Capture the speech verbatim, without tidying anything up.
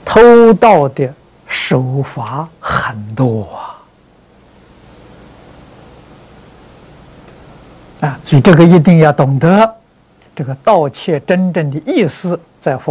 偷盗的手法很多啊，啊，所以这个一定要懂得这个盗窃真正的意思，在佛